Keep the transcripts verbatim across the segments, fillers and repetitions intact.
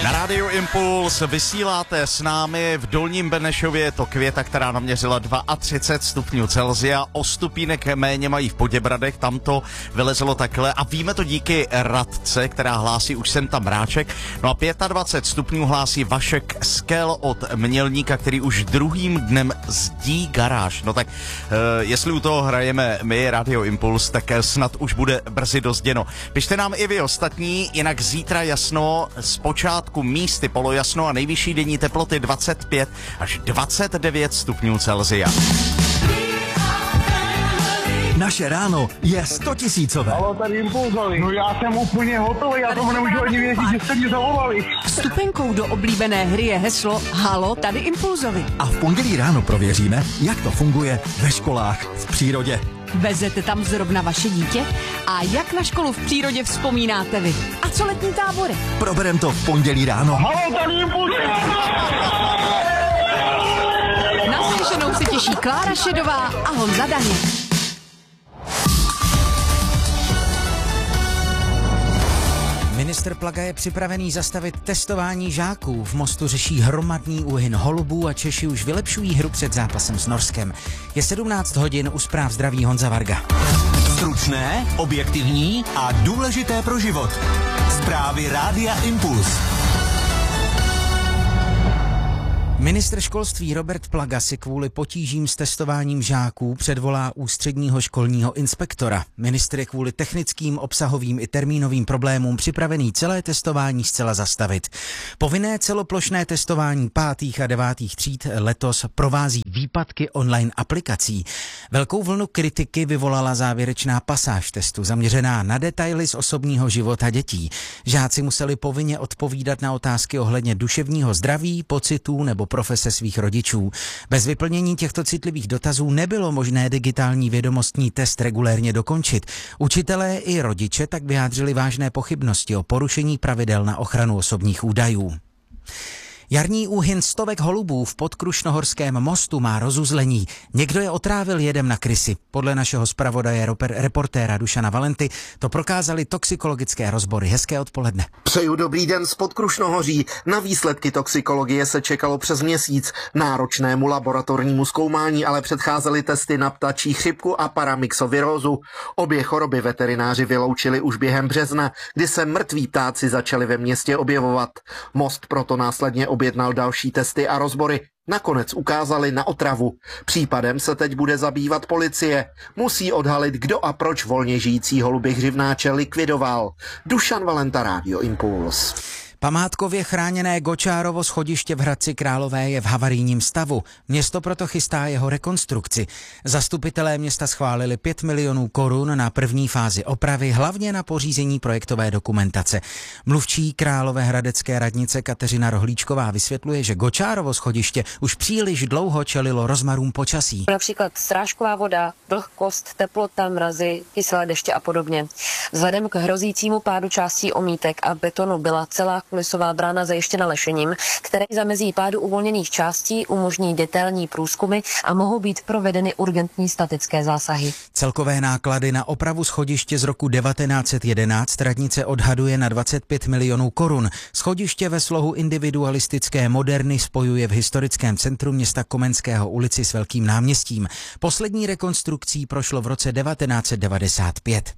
Na Rádiu Impuls vysíláte s námi v Dolním Benešově, je to Květa, která naměřila třicet dva stupňů Celsia, o stupínek méně mají v Poděbradech, tam to vylezlo takhle a víme to díky Radce, která hlásí už sem tam mráček. No a dvacet pět stupňů hlásí Vašek Skel od Mělníka, který už druhým dnem zdí garáž. No tak e, jestli u toho hrajeme my, Rádio Impuls, tak snad už bude brzy dozděno. Pište nám i vy ostatní, jinak zítra jasno, zpočátku místy polojasno a nejvyšší denní teploty dvacet pět až dvacet devět stupňů Celsia. Naše ráno je stotisícové. Halo, tady Impulzovi. No já jsem úplně hotový, já tomu nemůžu ani věřit, že jste mě zavolali. Vstupenkou do oblíbené hry je heslo Halo, tady Impulzovi. A v pondělí ráno prověříme, jak to funguje ve školách v přírodě. Vezete tam zrovna vaše dítě? A jak na školu v přírodě vzpomínáte vy? A co letní tábory? Proberem to v pondělí ráno. Halo, tady Impulzovi. Na slyšenou se těší Klára Šedová a Honza Daněk. Ministr Plaga je připravený zastavit testování žáků. V Mostu řeší hromadný úhyn holubů a Češi už vylepšují hru před zápasem s Norskem. Je sedmnáct hodin, u zpráv zdraví Honza Varga. Stručné, objektivní a důležité pro život. Zprávy Rádia Impuls. Ministr školství Robert Plaga si kvůli potížím s testováním žáků předvolá ústředního školního inspektora. Ministr je kvůli technickým, obsahovým i termínovým problémům připravený celé testování zcela zastavit. Povinné celoplošné testování pátých a devátých tříd letos provází výpadky online aplikací. Velkou vlnu kritiky vyvolala závěrečná pasáž testu zaměřená na detaily z osobního života dětí. Žáci museli povinně odpovídat na otázky ohledně duševního zdraví, pocitů nebo profese svých rodičů. Bez vyplnění těchto citlivých dotazů nebylo možné digitální vědomostní test regulérně dokončit. Učitelé i rodiče tak vyjádřili vážné pochybnosti o porušení pravidel na ochranu osobních údajů. Jarní úhyn stovek holubů v Podkrušnohorském Mostu má rozuzlení. Někdo je otrávil jedem na krysy. Podle našeho zpravodaje reportéra Dušana Valenty to prokázaly toxikologické rozbory. Hezké odpoledne. Přeju dobrý den z Podkrušnohoří. Na výsledky toxikologie se čekalo přes měsíc. Náročnému laboratornímu zkoumání ale předcházely testy na ptačí chřipku a paramyxovirózu. Obě choroby veterináři vyloučili už během března, kdy se mrtví ptáci začali ve městě objevovat. Most proto následně objednal další testy a rozbory. Nakonec ukázali na otravu. Případem se teď bude zabývat policie. Musí odhalit, kdo a proč volně žijící holuby hřivnáče likvidoval. Dušan Valenta, Rádio Impuls. Památkově chráněné Gočárovo schodiště v Hradci Králové je v havarijním stavu. Město proto chystá jeho rekonstrukci. Zastupitelé města schválili pět milionů korun na první fázi opravy, hlavně na pořízení projektové dokumentace. Mluvčí Královéhradecké radnice Kateřina Rohlíčková vysvětluje, že Gočárovo schodiště už příliš dlouho čelilo rozmarům počasí. Například srážková voda, vlhkost, teplota, mrazy, kyselé deště a podobně. Vzhledem k hrozícímu pádu částí omítek a betonu byla celá kulisová brána zajištěna lešením, které zamezí pádu uvolněných částí, umožní detailní průzkumy a mohou být provedeny urgentní statické zásahy. Celkové náklady na opravu schodiště z roku devatenáct set jedenáct radnice odhaduje na dvacet pět milionů korun. Schodiště ve slohu individualistické moderny spojuje v historickém centru města Komenského ulici s Velkým náměstím. Poslední rekonstrukcí prošlo v roce devatenáct set devadesát pět.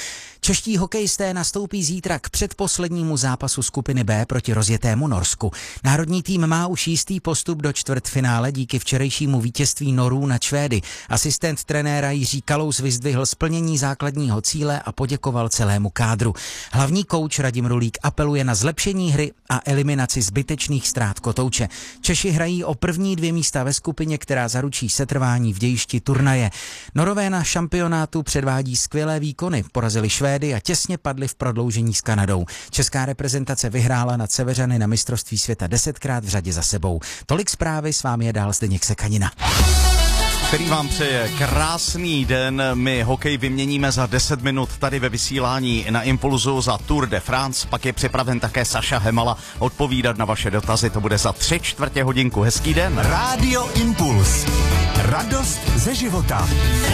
Čeští hokejisté nastoupí zítra k předposlednímu zápasu skupiny B proti rozjetému Norsku. Národní tým má už jistý postup do čtvrtfinále díky včerejšímu vítězství Norů nad Švédy. Asistent trenéra Jiří Kalous vyzdvihl splnění základního cíle a poděkoval celému kádru. Hlavní kouč Radim Rulík apeluje na zlepšení hry a eliminaci zbytečných ztrát kotouče. Češi hrají o první dvě místa ve skupině, která zaručí setrvání v dějišti turnaje. Norové na šampionátu předvádí skvělé výkony, porazili Švédy a těsně padli v prodloužení s Kanadou. Česká reprezentace vyhrála nad Severany na mistrovství světa desetkrát v řadě za sebou. Tolik zprávy, s vámi je dál Zdeněk Sekanina. Který vám přeje krásný den. My hokej vyměníme za deset minut tady ve vysílání na Impulzu za Tour de France. Pak je připraven také Saša Hemala odpovídat na vaše dotazy. To bude za tři čtvrtě hodinku. Hezký den. Rádio Impuls. Radost ze života.